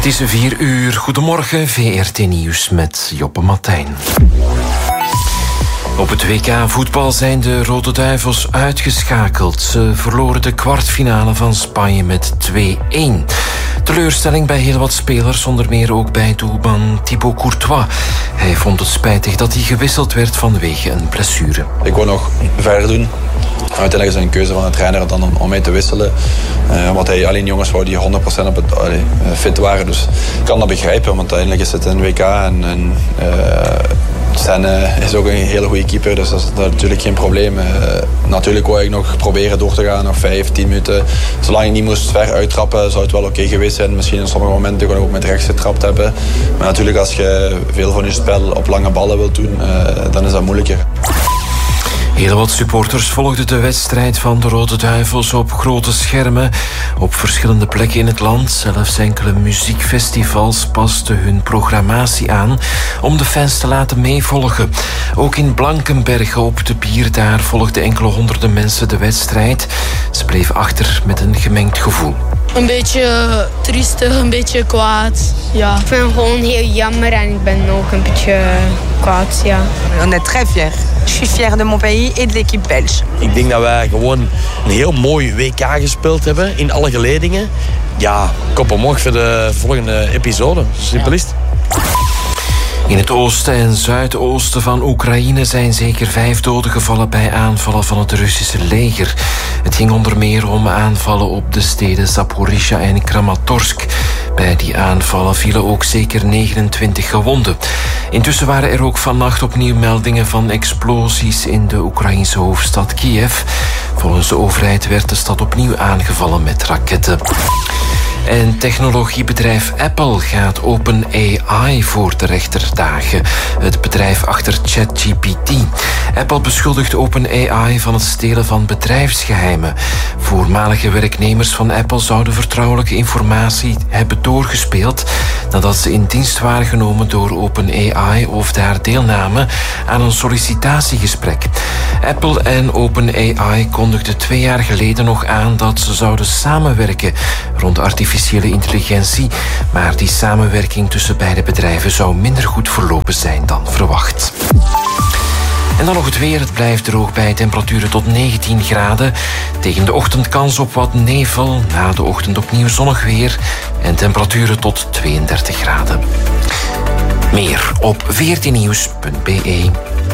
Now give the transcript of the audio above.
Het is 4:00. Goedemorgen, VRT Nieuws met Joppe Martijn. Op het WK voetbal zijn de Rode Duivels uitgeschakeld. Ze verloren de kwartfinale van Spanje met 2-1. Teleurstelling bij heel wat spelers, onder meer ook bij doelman Thibaut Courtois. Hij vond het spijtig dat hij gewisseld werd vanwege een blessure. Ik wou nog verder doen. Uiteindelijk is het een keuze van de trainer dan om mij te wisselen. Omdat hij alleen jongens wou die 100% fit waren. Dus ik kan dat begrijpen, want uiteindelijk is het een WK. En Senne is ook een hele goede keeper, dus dat is natuurlijk geen probleem. Natuurlijk wou ik nog proberen door te gaan, nog 5-10 minuten. Zolang ik niet moest ver uittrappen, zou het wel oké geweest zijn. Misschien in sommige momenten kon ik ook met rechts getrapt hebben. Maar natuurlijk, als je veel van je spel op lange ballen wilt doen, dan is dat moeilijker. Heel wat supporters volgden de wedstrijd van de Rode Duivels op grote schermen op verschillende plekken in het land. Zelfs enkele muziekfestivals pasten hun programmatie aan om de fans te laten meevolgen. Ook in Blankenberge op de Bier daar volgden enkele honderden mensen de wedstrijd. Ze bleven achter met een gemengd gevoel. Een beetje triestig, een beetje kwaad. Ja. Ik vind het gewoon heel jammer en ik ben ook een beetje kwaad, ja. On est très fiers. Je suis fier de mon pays et de l'équipe belge. Ik denk dat wij gewoon een heel mooi WK gespeeld hebben in alle geledingen. Ja, kop omhoog voor de volgende episode. Simpel is het. In het oosten en zuidoosten van Oekraïne zijn zeker 5 doden gevallen bij aanvallen van het Russische leger. Het ging onder meer om aanvallen op de steden Zaporizhzhia en Kramatorsk. Bij die aanvallen vielen ook zeker 29 gewonden. Intussen waren er ook vannacht opnieuw meldingen van explosies in de Oekraïnse hoofdstad Kiev. Volgens de overheid werd de stad opnieuw aangevallen met raketten. En technologiebedrijf Apple gaat OpenAI voor de rechter dagen. Het bedrijf achter ChatGPT. Apple beschuldigt OpenAI van het stelen van bedrijfsgeheimen. Voormalige werknemers van Apple zouden vertrouwelijke informatie hebben doorgespeeld nadat ze in dienst waren genomen door OpenAI of daar deelnamen aan een sollicitatiegesprek. Apple en OpenAI kondigden 2 jaar geleden nog aan dat ze zouden samenwerken rond artificiële intelligentie, maar die samenwerking tussen beide bedrijven zou minder goed verlopen zijn dan verwacht. En dan nog het weer. Het blijft droog bij temperaturen tot 19 graden. Tegen de ochtend kans op wat nevel. Na de ochtend opnieuw zonnig weer. En temperaturen tot 32 graden. Meer op 14nieuws.be.